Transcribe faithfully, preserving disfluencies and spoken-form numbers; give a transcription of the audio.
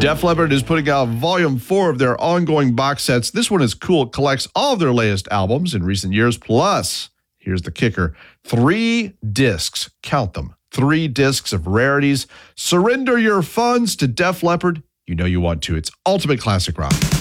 Def Leppard is putting out volume four of their ongoing box sets. This one is cool. It collects all of their latest albums in recent years. Plus, here's the kicker, three discs. Count them. Three discs of rarities. Surrender your funds to Def Leppard. You know you want to. It's ultimate classic rock.